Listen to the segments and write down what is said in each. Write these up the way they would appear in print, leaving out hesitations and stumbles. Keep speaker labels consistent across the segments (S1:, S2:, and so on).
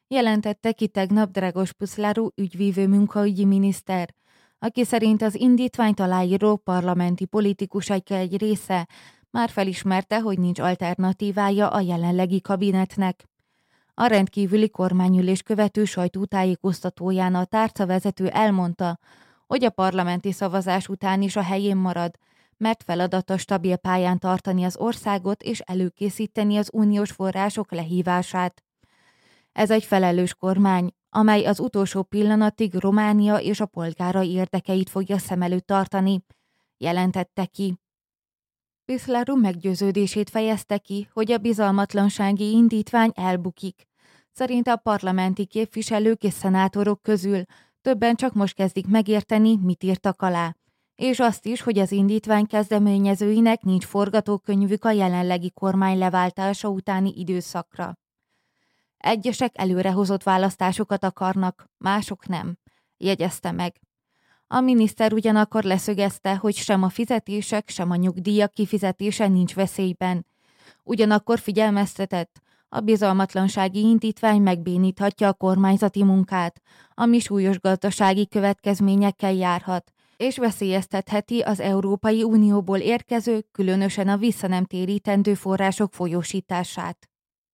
S1: jelentette ki tegnap Dragoș Puszláru ügyvívő munkaügyi miniszter, aki szerint az indítványt aláíró parlamenti politikusok egy része már felismerte, hogy nincs alternatívája a jelenlegi kabinetnek. A rendkívüli kormányülés követő sajtótájékoztatóján a tárcavezető elmondta, hogy a parlamenti szavazás után is a helyén marad, mert feladata stabil pályán tartani az országot és előkészíteni az uniós források lehívását. Ez egy felelős kormány, amely az utolsó pillanatig Románia és a polgárai érdekeit fogja szem előtt tartani, jelentette ki. Puszláru meggyőződését fejezte ki, hogy a bizalmatlansági indítvány elbukik. Szerinte a parlamenti képviselők és szenátorok közül többen csak most kezdik megérteni, mit írtak alá, és azt is, hogy az indítvány kezdeményezőinek nincs forgatókönyvük a jelenlegi kormány leváltása utáni időszakra. Egyesek előrehozott választásokat akarnak, mások nem, jegyezte meg. A miniszter ugyanakkor leszögezte, hogy sem a fizetések, sem a nyugdíjak kifizetése nincs veszélyben. Ugyanakkor figyelmeztetett, a bizalmatlansági indítvány megbéníthatja a kormányzati munkát, ami súlyos gazdasági következményekkel járhat, és veszélyeztetheti az Európai Unióból érkező, különösen a visszanemtérítendő források folyósítását.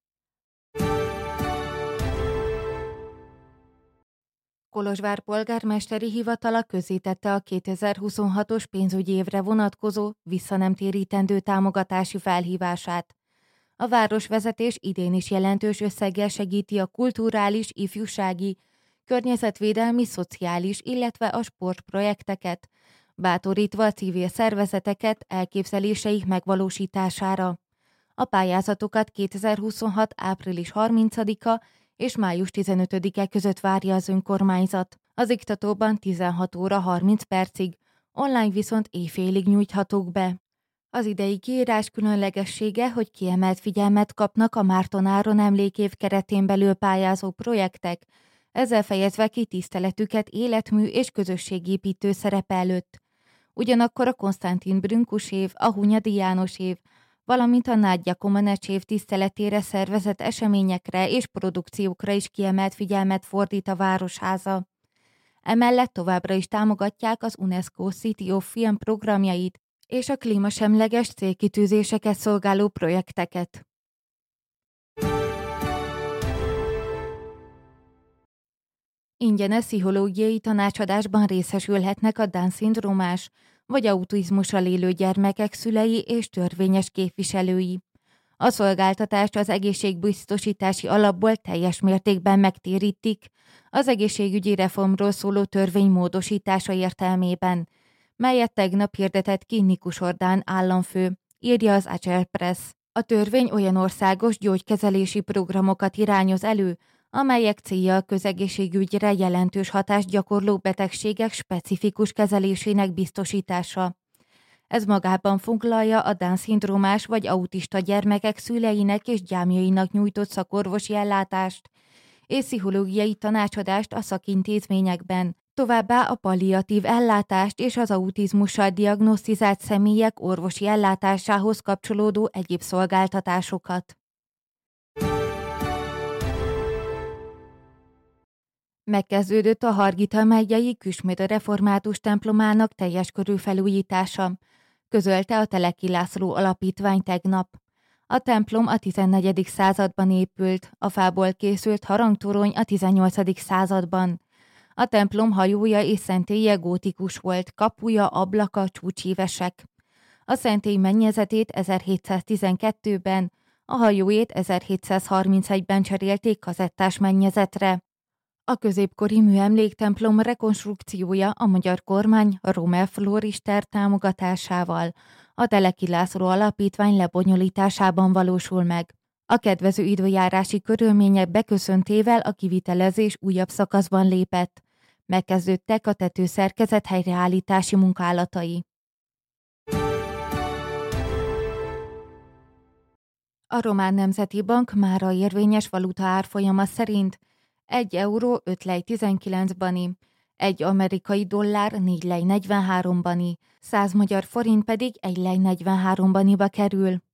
S1: Kolozsvár polgármesteri hivatala közzétette a 2026-os pénzügyi évre vonatkozó visszanemtérítendő támogatási felhívását. A városvezetés idén is jelentős összeggel segíti a kulturális, ifjúsági, környezetvédelmi, szociális, illetve a sportprojekteket, bátorítva a civil szervezeteket elképzeléseik megvalósítására. A pályázatokat 2026. április 30-a és május 15-e között várja az önkormányzat. Az iktatóban 16 óra 30 percig, online viszont éjfélig nyújthatók be. Az idei kiírás különlegessége, hogy kiemelt figyelmet kapnak a Márton Áron emlékév keretén belül pályázó projektek, ezzel fejezve ki tiszteletüket életmű és közösségépítő szerepe előtt. Ugyanakkor a Konstantin Brünkus év, a Hunyadi János év, valamint a Nádja Comaneci év tiszteletére szervezett eseményekre és produkciókra is kiemelt figyelmet fordít a Városháza. Emellett továbbra is támogatják az UNESCO City of Film programjait és a klímasemleges célkitűzéseket szolgáló projekteket. Ingyenes pszichológiai tanácsadásban részesülhetnek a Down-szindrómás vagy autizmussal élő gyermekek szülei és törvényes képviselői. A szolgáltatást az egészségbiztosítási alapból teljes mértékben megtérítik az egészségügyi reformról szóló törvény módosítása értelmében, melyet tegnap hirdetett ki Nikus Ordán államfő, írja az Agile Press. A törvény olyan országos gyógykezelési programokat irányoz elő, amelyek célja a közegészségügyre jelentős hatást gyakorló betegségek specifikus kezelésének biztosítása. Ez magában foglalja a Down-szindrómás vagy autista gyermekek szüleinek és gyámjainak nyújtott szakorvosi ellátást és pszichológiai tanácsadást a szakintézményekben, továbbá a palliatív ellátást és az autizmussal diagnosztizált személyek orvosi ellátásához kapcsolódó egyéb szolgáltatásokat. Megkezdődött a Hargita megyei Küsmöd református templomának teljes körű felújítása, közölte a Teleki László Alapítvány tegnap. A templom a 14. században épült, a fából készült harangtorony a 18. században. A templom hajója és szentélye gótikus volt, kapuja, ablaka csúcsívesek. A szentély mennyezetét 1712-ben, a hajóét 1731-ben cserélték kazettás mennyezetre. A középkori műemléktemplom rekonstrukciója a magyar kormány Rommel Florister támogatásával a Teleki László Alapítvány lebonyolításában valósul meg. A kedvező időjárási körülmények beköszöntével a kivitelezés újabb szakaszban lépett. Megkezdődtek a tetőszerkezet helyreállítási munkálatai. A Román Nemzeti Bank mára érvényes valuta árfolyama szerint 1 euró 5 lej 19 bani, 1 amerikai dollár 4 lej 43 bani, 100 magyar forint pedig 1 lej 43 baniba kerül.